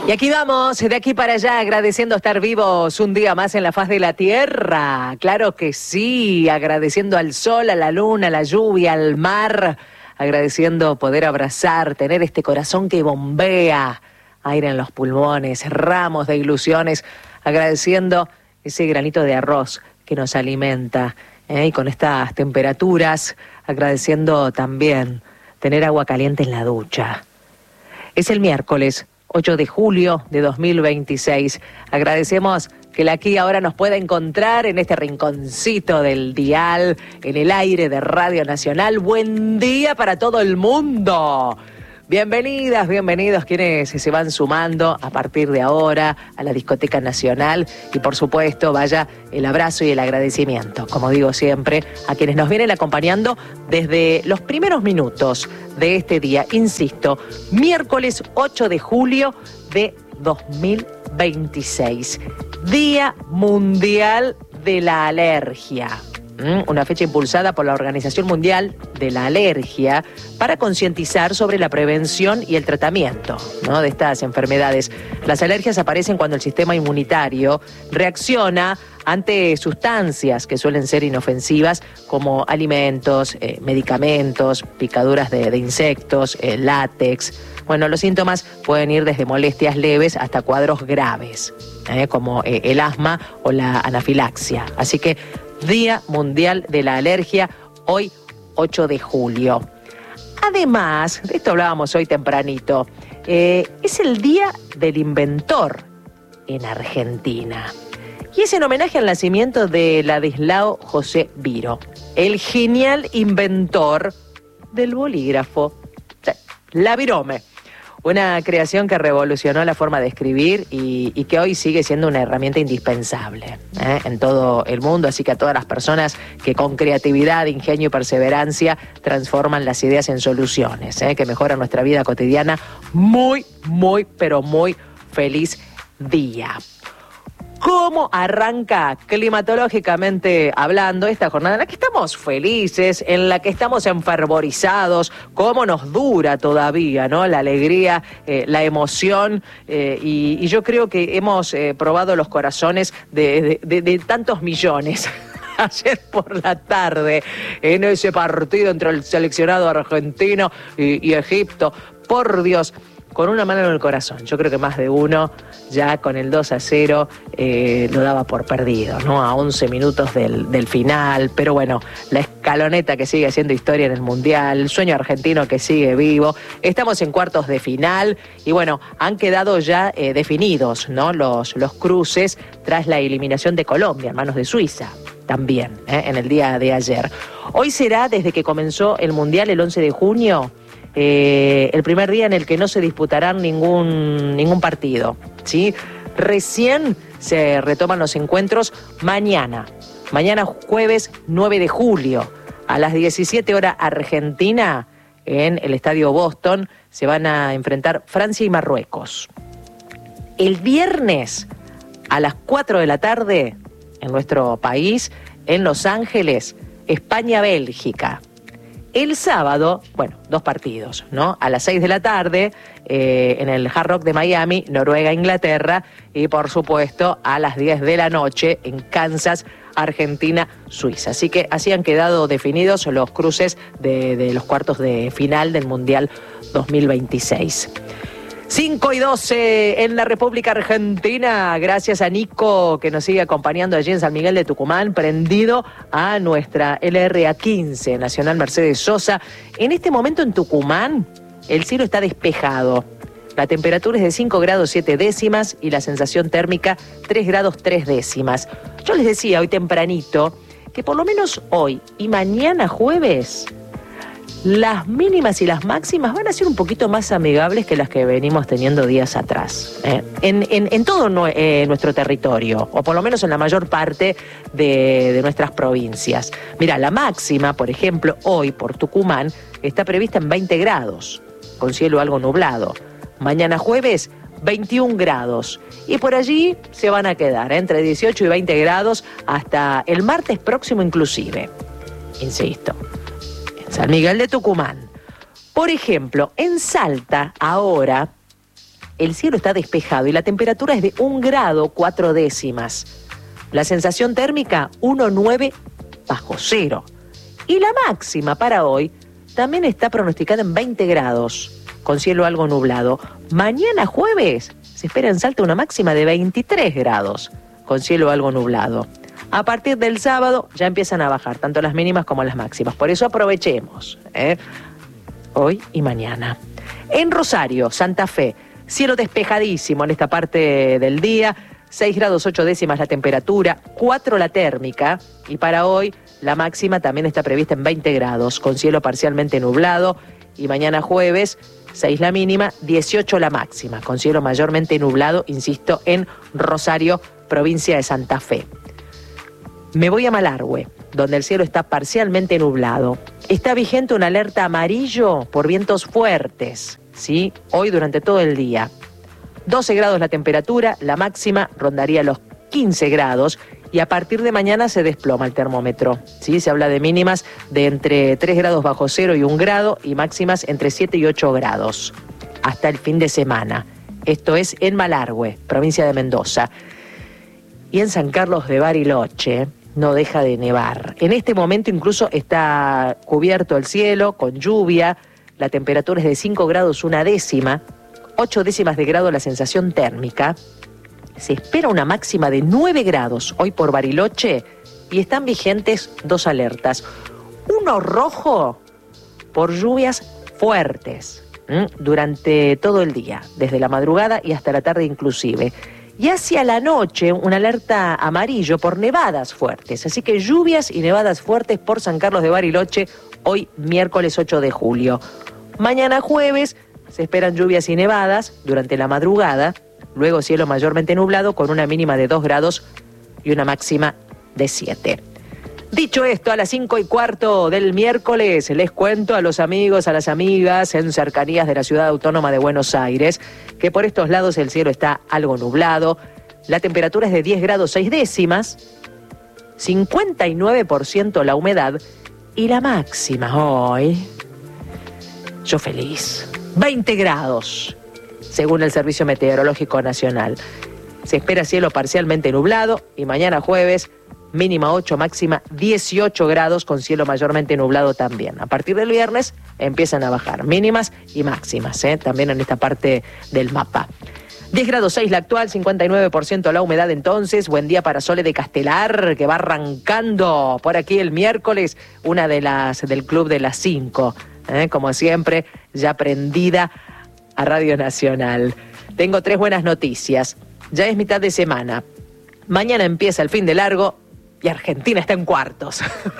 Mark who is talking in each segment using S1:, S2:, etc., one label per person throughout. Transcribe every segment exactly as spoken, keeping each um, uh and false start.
S1: Y aquí vamos, de aquí para allá, agradeciendo estar vivos un día más en la faz de la tierra. Claro que sí, agradeciendo al sol, a la luna, a la lluvia, al mar, agradeciendo poder abrazar, tener este corazón que bombea, aire en los pulmones, ramos de ilusiones, agradeciendo ese granito de arroz que nos alimenta, ¿eh? Y con estas temperaturas, agradeciendo también tener agua caliente en la ducha. Es el miércoles ocho de julio de dos mil veintiséis. Agradecemos que la aquí ahora nos pueda encontrar en este rinconcito del dial, en el aire de Radio Nacional. Buen día para todo el mundo. Bienvenidas, bienvenidos quienes se van sumando a partir de ahora a la Discoteca Nacional y por supuesto vaya el abrazo y el agradecimiento, como digo siempre, a quienes nos vienen acompañando desde los primeros minutos de este día, insisto, miércoles ocho de julio de dos mil veintiséis, Día Mundial de la Alergia. Una fecha impulsada por la Organización Mundial de la Alergia para concientizar sobre la prevención y el tratamiento, ¿no?, de estas enfermedades. Las alergias aparecen cuando el sistema inmunitario reacciona ante sustancias que suelen ser inofensivas como alimentos, eh, medicamentos, picaduras de, de insectos, eh, látex. Bueno, los síntomas pueden ir desde molestias leves hasta cuadros graves, eh, como eh, el asma o la anafilaxia. Así que Día Mundial de la Alergia, hoy ocho de julio. Además, de esto hablábamos hoy tempranito, eh, es el Día del Inventor en Argentina. Y es en homenaje al nacimiento de Ladislao José Biro, el genial inventor del bolígrafo, la virome. Una creación que revolucionó la forma de escribir y, y que hoy sigue siendo una herramienta indispensable, ¿eh? en todo el mundo. Así que a todas las personas que con creatividad, ingenio y perseverancia transforman las ideas en soluciones, ¿eh? que mejoran nuestra vida cotidiana, muy, muy, pero muy feliz día. ¿Cómo arranca climatológicamente hablando esta jornada en la que estamos felices, en la que estamos enfervorizados? ¿Cómo nos dura todavía, ¿no?, la alegría, eh, la emoción? Eh, y, y yo creo que hemos eh, probado los corazones de, de, de, de tantos millones. Ayer por la tarde, en ese partido entre el seleccionado argentino y, y Egipto, por Dios, con una mano en el corazón. Yo creo que más de uno ya con el dos a cero eh, lo daba por perdido, ¿no? A once minutos del, del final. Pero bueno, la escaloneta que sigue haciendo historia en el Mundial, el sueño argentino que sigue vivo. Estamos en cuartos de final y bueno, han quedado ya eh, definidos, ¿no?, los, los cruces tras la eliminación de Colombia en manos de Suiza. También, ¿eh? en el día de ayer. Hoy será, desde que comenzó el Mundial el once de junio, Eh, el primer día en el que no se disputarán ningún, ningún partido, ¿sí? Recién se retoman los encuentros mañana, mañana jueves nueve de julio, a las diecisiete horas Argentina, en el Estadio Boston, se van a enfrentar Francia y Marruecos. El viernes, a las cuatro de la tarde, en nuestro país, en Los Ángeles, España-Bélgica. El sábado, bueno, dos partidos, ¿no? A las seis de la tarde, eh, en el Hard Rock de Miami, Noruega-Inglaterra, y por supuesto a las diez de la noche en Kansas, Argentina-Suiza. Así que así han quedado definidos los cruces de, de los cuartos de final del Mundial dos mil veintiséis. cinco y doce en la República Argentina, gracias a Nico que nos sigue acompañando allí en San Miguel de Tucumán, prendido a nuestra L R A quince, Nacional Mercedes Sosa. En este momento en Tucumán el cielo está despejado, la temperatura es de cinco grados siete décimas y la sensación térmica tres grados tres décimas. Yo les decía hoy tempranito que por lo menos hoy y mañana jueves las mínimas y las máximas van a ser un poquito más amigables que las que venimos teniendo días atrás, ¿eh? en, en, en todo no, eh, nuestro territorio, o por lo menos en la mayor parte de, de nuestras provincias. Mira, la máxima, por ejemplo, hoy por Tucumán, está prevista en veinte grados, con cielo algo nublado. Mañana jueves, veintiún grados. Y por allí se van a quedar, ¿eh? entre dieciocho y veinte grados hasta el martes próximo inclusive. Insisto, San Miguel de Tucumán. Por ejemplo, en Salta, ahora, el cielo está despejado y la temperatura es de un grado cuatro décimas. La sensación térmica, uno coma nueve bajo cero. Y la máxima para hoy también está pronosticada en veinte grados, con cielo algo nublado. Mañana jueves se espera en Salta una máxima de veintitrés grados, con cielo algo nublado. A partir del sábado ya empiezan a bajar tanto las mínimas como las máximas. Por eso aprovechemos, ¿eh? hoy y mañana. En Rosario, Santa Fe, cielo despejadísimo en esta parte del día. seis grados ocho décimas la temperatura, cuatro la térmica. Y para hoy la máxima también está prevista en veinte grados, con cielo parcialmente nublado. Y mañana jueves, seis la mínima, dieciocho la máxima, con cielo mayormente nublado, insisto, en Rosario, provincia de Santa Fe. Me voy a Malargüe, donde el cielo está parcialmente nublado. Está vigente una alerta amarillo por vientos fuertes, ¿sí? Hoy durante todo el día. doce grados la temperatura, la máxima rondaría los quince grados y a partir de mañana se desploma el termómetro, ¿sí? Se habla de mínimas de entre tres grados bajo cero y un grado y máximas entre siete y ocho grados hasta el fin de semana. Esto es en Malargüe, provincia de Mendoza. Y en San Carlos de Bariloche no deja de nevar. En este momento incluso está cubierto el cielo con lluvia, la temperatura es de cinco grados una décima, ocho décimas de grado la sensación térmica. Se espera una máxima de nueve grados hoy por Bariloche y están vigentes dos alertas. Uno rojo por lluvias fuertes ¿m? durante todo el día, desde la madrugada y hasta la tarde inclusive. Y hacia la noche, una alerta amarillo por nevadas fuertes. Así que lluvias y nevadas fuertes por San Carlos de Bariloche, hoy miércoles ocho de julio. Mañana jueves se esperan lluvias y nevadas durante la madrugada, luego cielo mayormente nublado con una mínima de dos grados y una máxima de siete. Dicho esto, a las cinco y cuarto del miércoles les cuento a los amigos, a las amigas en cercanías de la ciudad autónoma de Buenos Aires que por estos lados el cielo está algo nublado, la temperatura es de diez grados seis décimas, cincuenta y nueve por ciento la humedad y la máxima hoy, yo feliz, veinte grados, según el Servicio Meteorológico Nacional. Se espera cielo parcialmente nublado y mañana jueves mínima ocho, máxima dieciocho grados con cielo mayormente nublado también. A partir del viernes empiezan a bajar mínimas y máximas, ¿eh? también en esta parte del mapa. diez grados seis la actual, cincuenta y nueve por ciento la humedad entonces. Buen día para Sole de Castelar, que va arrancando por aquí el miércoles, una de las del Club de las cinco, ¿eh? como siempre, ya prendida a Radio Nacional. Tengo tres buenas noticias. Ya es mitad de semana. Mañana empieza el fin de largo y Argentina está en cuartos.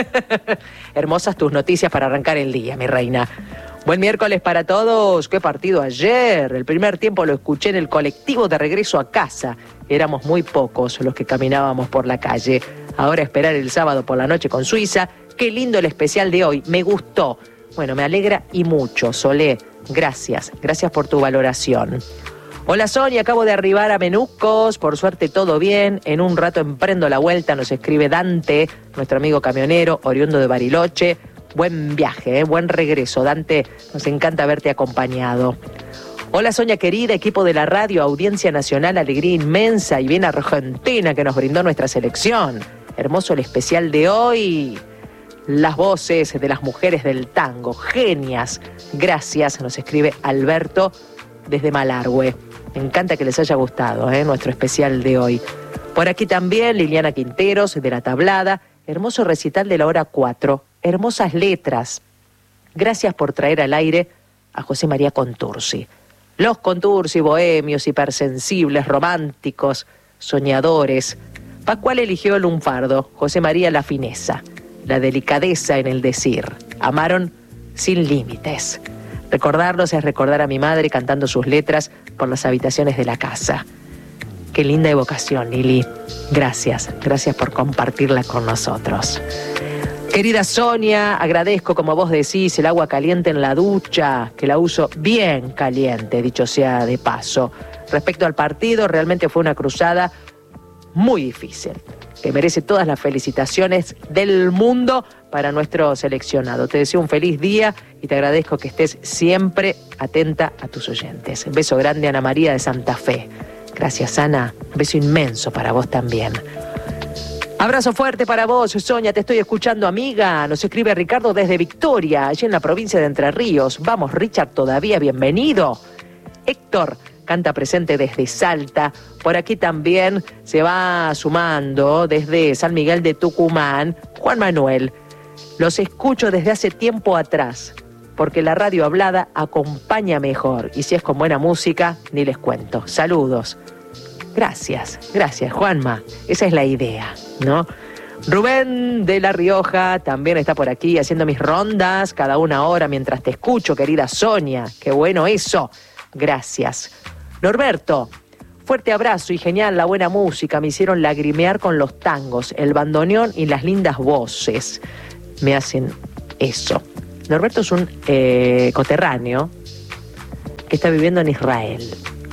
S1: Hermosas tus noticias para arrancar el día, mi reina. Buen miércoles para todos. Qué partido ayer. El primer tiempo lo escuché en el colectivo de regreso a casa. Éramos muy pocos los que caminábamos por la calle. Ahora esperar el sábado por la noche con Suiza. Qué lindo el especial de hoy. Me gustó. Bueno, me alegra y mucho, Solé. Gracias. Gracias por tu valoración. Hola Sonia, acabo de arribar a Menucos, por suerte todo bien, en un rato emprendo la vuelta, nos escribe Dante, nuestro amigo camionero, oriundo de Bariloche. Buen viaje, ¿eh? Buen regreso, Dante, nos encanta verte acompañado. Hola Sonia querida, equipo de la radio, audiencia nacional, alegría inmensa y bien argentina que nos brindó nuestra selección. Hermoso el especial de hoy, las voces de las mujeres del tango, genias. Gracias, nos escribe Alberto desde Malargüe. Me encanta que les haya gustado ¿eh? nuestro especial de hoy. Por aquí también Liliana Quinteros de La Tablada. Hermoso recital de la hora cuatro. Hermosas letras. Gracias por traer al aire a José María Contursi. Los Contursi, bohemios, hipersensibles, románticos, soñadores. Pascual eligió el lunfardo, José María la fineza, la delicadeza en el decir. Amaron sin límites. Recordarlos es recordar a mi madre cantando sus letras por las habitaciones de la casa. Qué linda evocación, Lili. Gracias, gracias por compartirla con nosotros. Querida Sonia, agradezco, como vos decís, el agua caliente en la ducha, que la uso bien caliente, dicho sea de paso. Respecto al partido, realmente fue una cruzada muy difícil, que merece todas las felicitaciones del mundo para nuestro seleccionado. Te deseo un feliz día y te agradezco que estés siempre atenta a tus oyentes. Un beso grande, Ana María de Santa Fe. Gracias, Ana. Un beso inmenso para vos también. Abrazo fuerte para vos, Sonia, te estoy escuchando, amiga. Nos escribe Ricardo desde Victoria, allí en la provincia de Entre Ríos. Vamos, Richard, todavía bienvenido. Héctor canta presente desde Salta. Por aquí también se va sumando desde San Miguel de Tucumán, Juan Manuel. Los escucho desde hace tiempo atrás, porque la radio hablada acompaña mejor. Y si es con buena música, ni les cuento. Saludos. Gracias, gracias, Juanma. Esa es la idea, ¿no? Rubén de La Rioja también está por aquí haciendo mis rondas cada una hora mientras te escucho, querida Sonia. Qué bueno eso. Gracias. Norberto, fuerte abrazo y genial la buena música. Me hicieron lagrimear con los tangos, el bandoneón y las lindas voces. Me hacen eso. Norberto es un eh, coterráneo que está viviendo en Israel.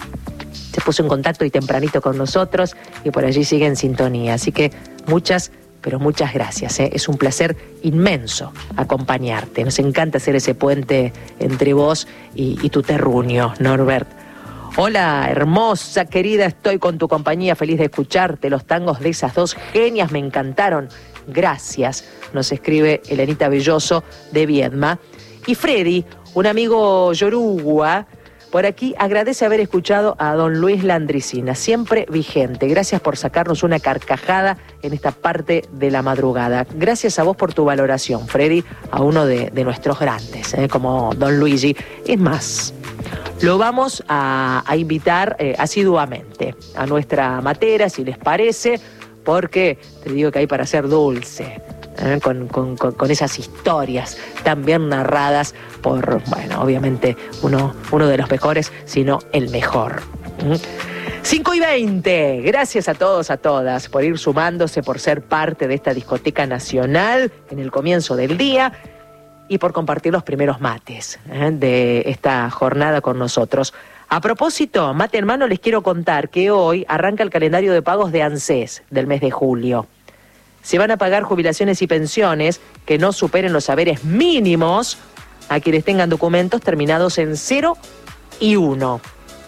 S1: Se puso en contacto y tempranito con nosotros y por allí sigue en sintonía. Así que muchas, pero muchas gracias, ¿eh? Es un placer inmenso acompañarte. Nos encanta hacer ese puente entre vos y, y tu terruño, Norbert. Hola, hermosa, querida, estoy con tu compañía, feliz de escucharte. Los tangos de esas dos genias me encantaron. Gracias, nos escribe Elenita Belloso de Viedma. Y Freddy, un amigo yoruba, por aquí agradece haber escuchado a don Luis Landricina, siempre vigente. Gracias por sacarnos una carcajada en esta parte de la madrugada. Gracias a vos por tu valoración, Freddy, a uno de, de nuestros grandes, ¿eh? Como don Luigi. Es más, lo vamos a, a invitar eh, asiduamente a nuestra matera, si les parece, porque te digo que hay para ser dulce. ¿Eh? Con, con, con, con esas historias tan bien narradas por, bueno, obviamente uno, uno de los mejores, sino el mejor. ¿Mm? cinco y veinte, gracias a todos, a todas, por ir sumándose, por ser parte de esta discoteca nacional en el comienzo del día y por compartir los primeros mates ¿eh? de esta jornada con nosotros. A propósito, mate en mano, les quiero contar que hoy arranca el calendario de pagos de ANSES del mes de julio. Se van a pagar jubilaciones y pensiones que no superen los haberes mínimos a quienes tengan documentos terminados en cero y uno.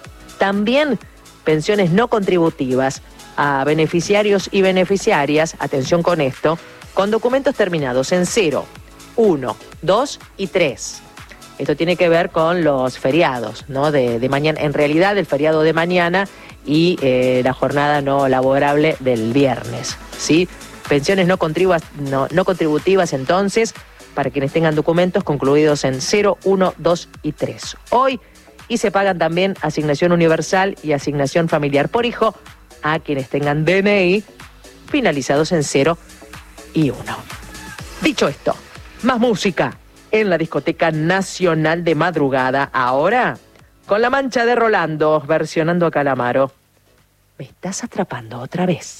S1: También pensiones no contributivas a beneficiarios y beneficiarias, atención con esto, con documentos terminados en cero, uno, dos y tres. Esto tiene que ver con los feriados, ¿no? De, de mañana, en realidad el feriado de mañana y eh, la jornada no laborable del viernes, ¿sí? Pensiones no contributivas, no, no contributivas entonces para quienes tengan documentos concluidos en cero, uno, dos y tres. Hoy y se pagan también asignación universal y asignación familiar por hijo a quienes tengan D N I finalizados en cero y uno. Dicho esto, más música en la discoteca nacional de madrugada. Ahora, con La Mancha de Rolando, versionando a Calamaro. Me estás atrapando otra vez.